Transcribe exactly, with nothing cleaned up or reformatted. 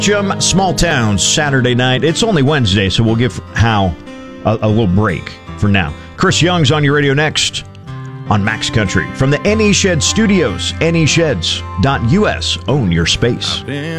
Jim, Small Towns, Saturday night. It's only Wednesday, so we'll give Hal a, a little break for now. Chris Young's on your radio next on Max Country. From the Any Shed Studios, any sheds dot U S. Own your space.